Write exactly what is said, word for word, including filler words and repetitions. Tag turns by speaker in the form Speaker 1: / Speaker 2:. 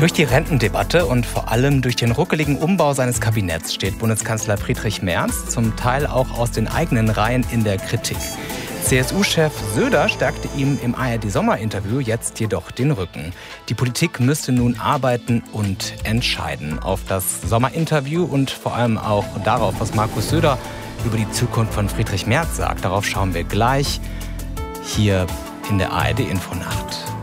Speaker 1: Durch die Rentendebatte und vor allem durch den ruckeligen Umbau seines Kabinetts steht Bundeskanzler Friedrich Merz zum Teil auch aus den eigenen Reihen in der Kritik. C S U-Chef Söder stärkte ihm im A R D-Sommerinterview jetzt jedoch den Rücken. Die Politik müsste nun arbeiten und entscheiden. Auf das Sommerinterview und vor allem auch darauf, was Markus Söder über die Zukunft von Friedrich Merz sagt, darauf schauen wir gleich hier in der A R D-Infonacht.